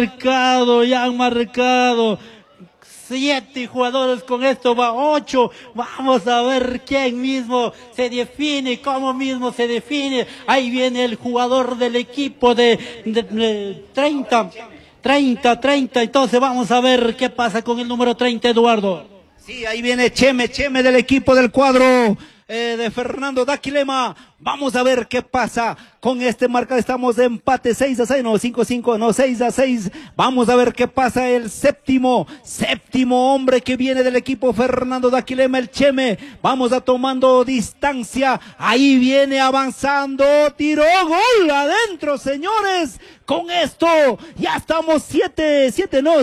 Ya han marcado 7 jugadores, con esto va 8. Vamos a ver quién mismo se define, cómo mismo se define. Ahí viene el jugador del equipo de 30. Entonces vamos a ver qué pasa con el número 30, Eduardo. Sí, ahí viene Cheme del equipo del cuadro de Fernando Daquilema. Vamos a ver qué pasa con este marca. Estamos de empate 6-6, no, 5-5, no, 6-6. Vamos a ver qué pasa el séptimo hombre que viene del equipo Fernando Daquilema, el Cheme. Vamos a tomando distancia. Ahí viene avanzando. Tiró gol adentro, señores. Con esto ya estamos 7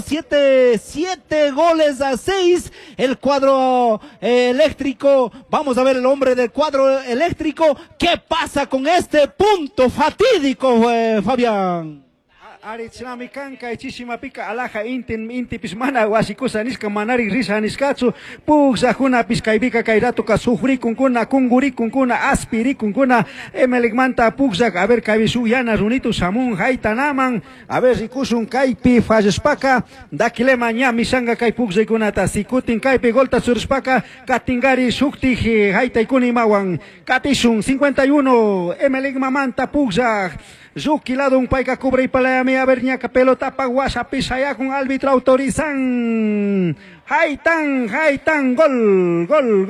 goles a 6. El cuadro eléctrico. Vamos a ver el hombre del cuadro eléctrico. ¿Qué pasa con este punto fatídico, Fabián? Arichnami kanka ichishima pika alaja inti pismana wasikusa niska manari risa niskatsu pugsa kuna piskaibika kairatu ka sufri kunkuna kunguri kunkuna aspiri kunkuna emeligmanta pugsa a ver kaibisu yana runitu samun haitanaman a ver rikusun kaipi fajespaka Daquilema ñami sanga kai pugsa ikunata sikutin kaipi golta surspaka katingari sukti haita ikuni mawan katisun 51 emeligmamanta pugsa Zuki lado un paika cubre y paleami a ver ñaca pelota pa guasa pisa ya con árbitro autorizan. Haitan, gol.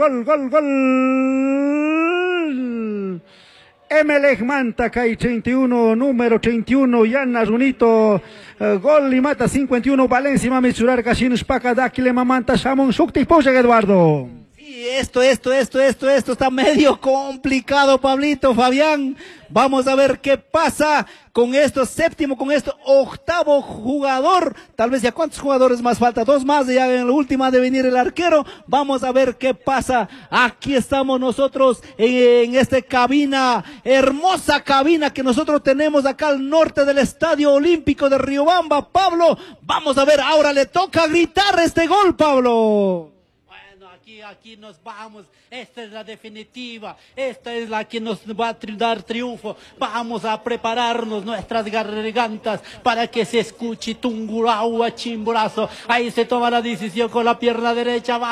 Emelec Manta Kai 31, número 31, Yana Runito, gol y mata 51, Valencia Mamizurar Casinos Paca Daquilema Manta Samon Sukti Pose Eduardo. Esto está medio complicado, Pablito, Fabián. Vamos a ver qué pasa con esto séptimo, con esto octavo jugador. Tal vez ya cuántos jugadores más falta, 2 más, ya en la última de venir el arquero. Vamos a ver qué pasa. Aquí estamos nosotros en esta cabina, hermosa cabina que nosotros tenemos acá al norte del Estadio Olímpico de Riobamba. Pablo, vamos a ver, ahora le toca gritar este gol, Pablo. Aquí nos vamos, esta es la definitiva, esta es la que nos va a dar triunfo. Vamos a prepararnos nuestras gargantas para que se escuche Tungurahua Chimborazo. Ahí se toma la decisión con la pierna derecha.